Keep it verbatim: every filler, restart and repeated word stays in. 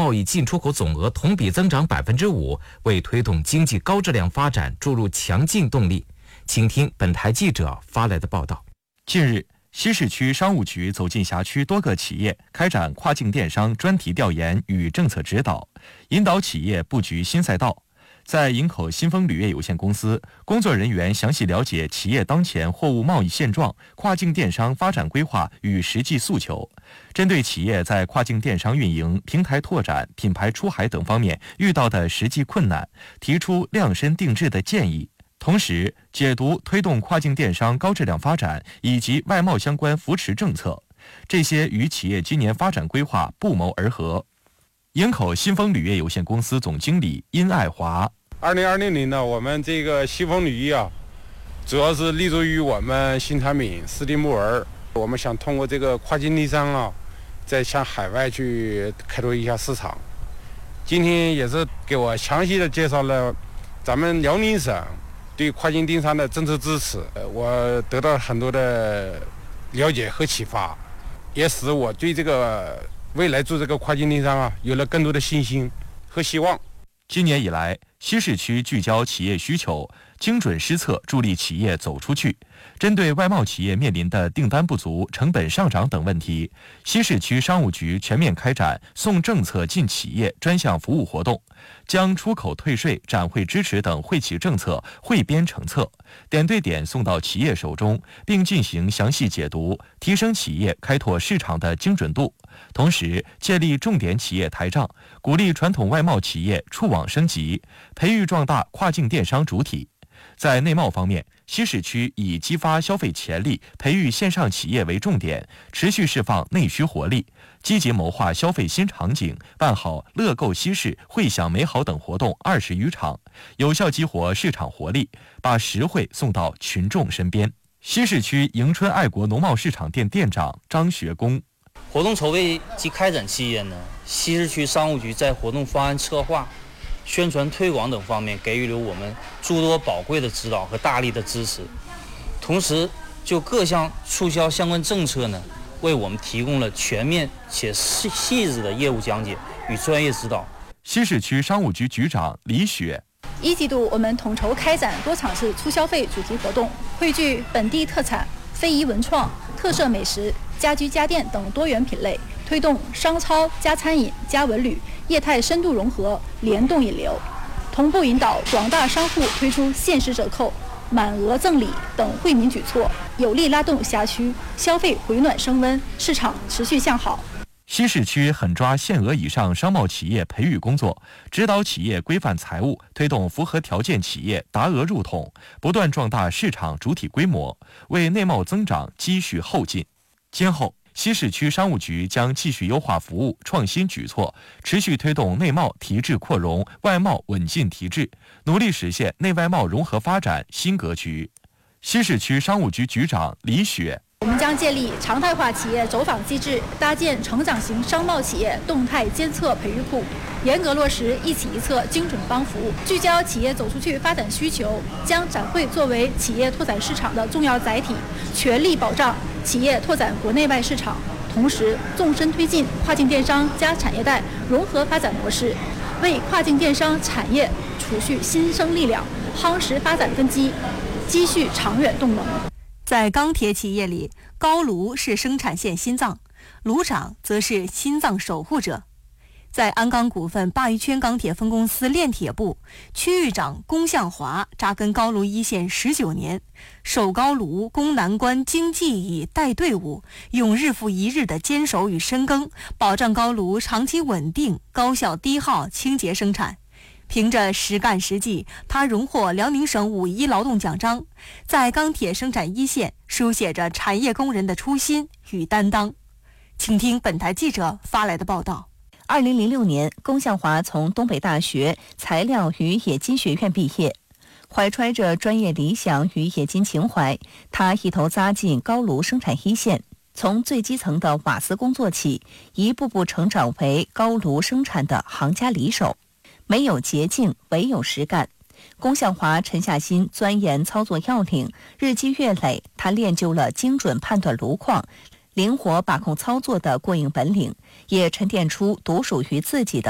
贸易进出口总额同比增长百分之五，为推动经济高质量发展注入强劲动力。请听本台记者发来的报道。 近日，西市区商务局走进辖区多个企业，开展跨境电商专题调研与政策指导，引导企业布局新赛道。在营口新丰铝业有限公司，工作人员详细了解企业当前货物贸易现状、跨境电商发展规划与实际诉求，针对企业在跨境电商运营、平台拓展、品牌出海等方面遇到的实际困难，提出量身定制的建议。同时，解读推动跨境电商高质量发展以及外贸相关扶持政策，这些与企业今年发展规划不谋而合。营口新丰铝业有限公司总经理殷爱华： 二零二零年呢，我们这个新丰铝业啊，主要是立足于我们新产品湿地木纹，我们想通过这个跨境电商啊，再向海外去开拓一下市场。今天也是给我详细的介绍了咱们辽宁省对跨境电商的政策支持，我得到很多的了解和启发，也使我对这个未来做这个跨境电商啊，有了更多的信心和希望。 今年以来，西市区聚焦企业需求，精准施策，助力企业走出去。针对外贸企业面临的订单不足、成本上涨等问题，西市区商务局全面开展送政策进企业专项服务活动，将出口退税、展会支持等惠企政策汇编成册，点对点送到企业手中，并进行详细解读，提升企业开拓市场的精准度。同时，建立重点企业台账，鼓励传统外贸企业触网升级，培育壮大跨境电商主体。在内贸方面，西市区以激发消费潜力、培育线上企业为重点，持续释放内需活力，积极谋划消费新场景，办好乐购西市、惠享美好等活动二十余场，有效激活市场活力，把实惠送到群众身边。西市区迎春爱国农贸市场店店长张学工： 活动筹备及开展期间呢，西市区商务局在活动方案策划、宣传推广等方面给予了我们诸多宝贵的指导和大力的支持，同时就各项促销相关政策呢，为我们提供了全面且细细致的业务讲解与专业指导。 西市区商务局局长李雪： 一季度我们统筹开展多场次促消费主题活动，汇聚本地特产、非遗文创、特色美食、家居家电等多元品类，推动商超加餐饮加文旅业态深度融合，联动引流，同步引导广大商户推出限时折扣、满额赠礼等惠民举措，有力拉动辖区消费回暖升温，市场持续向好。 西市区狠抓限额以上商贸企业培育工作，指导企业规范财务，推动符合条件企业达额入统，不断壮大市场主体规模，为内贸增长积蓄后劲。今后，西市区商务局将继续优化服务、创新举措，持续推动内贸提质扩容、外贸稳进提质，努力实现内外贸融合发展新格局。西市区商务局局长李雪： 我们将建立常态化企业走访机制，搭建成长型商贸企业动态监测培育库，严格落实一企一策精准帮扶，聚焦企业走出去发展需求，将展会作为企业拓展市场的重要载体，全力保障企业拓展国内外市场，同时纵深推进跨境电商加产业带融合发展模式，为跨境电商产业储蓄新生力量，夯实发展根基，积蓄长远动能。 在钢铁企业里，高炉是生产线心脏，炉长则是心脏守护者。在鞍钢股份鲅鱼圈钢铁分公司炼铁部，区域长龚向华扎根高炉一线十九年，守高炉、攻难关、经技艺、带队伍，用日复一日的坚守与深耕，保障高炉长期稳定、高效低耗、清洁生产。凭着实干实绩，他荣获辽宁省五一劳动奖章，在钢铁生产一线书写着产业工人的初心与担当。请听本台记者发来的报道。 二零零六年，龚向华从东北大学材料与冶金学院毕业，怀揣着专业理想与冶金情怀，他一头扎进高炉生产一线，从最基层的瓦斯工作起，一步步成长为高炉生产的行家里手。没有捷径，唯有实干。龚向华沉下心钻研操作要领，日积月累，他练就了精准判断炉况、灵活把控操作的过硬本领，也沉淀出独属于自己的